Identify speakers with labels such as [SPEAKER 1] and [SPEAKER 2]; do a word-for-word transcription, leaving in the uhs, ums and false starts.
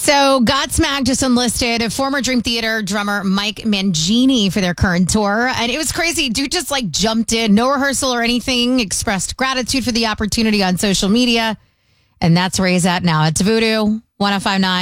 [SPEAKER 1] So Godsmack just enlisted former Dream Theater drummer Mike Mangini for their current tour. And it was crazy. Dude just like jumped in, no rehearsal or anything, expressed gratitude for the opportunity on social media. And that's where he's at now. It's Voodoo one oh five point nine.